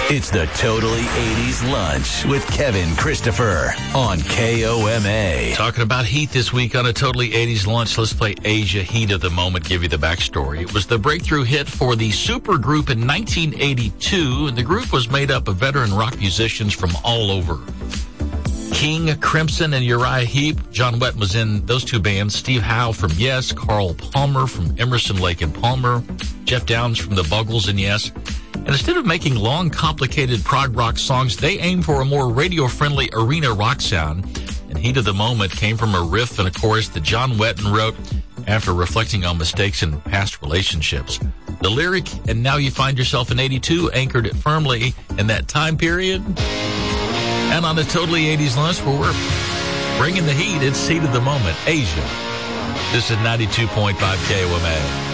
It's the Totally 80s Lunch with Kevin Christopher on KOMA. Talking about heat this week on a Totally 80s Lunch. Let's play Asia Heat of the Moment, give you the backstory. It was the breakthrough hit for the supergroup in 1982, and the group was made up of veteran rock musicians from all over. King Crimson and Uriah Heep. John Wetton was in those two bands. Steve Howe from Yes. Carl Palmer from Emerson, Lake and Palmer. Jeff Downs from the Buggles and Yes. And instead of making long, complicated prog rock songs, they aimed for a more radio-friendly arena rock sound. And Heat of the Moment came from a riff and a chorus that John Wetton wrote after reflecting on mistakes in past relationships. The lyric, "And now you find yourself in 82, anchored it firmly in that time period." And on the Totally 80s Lunch, where we're bringing the heat, it's Heat of the Moment, Asia. This is 92.5 KOMA.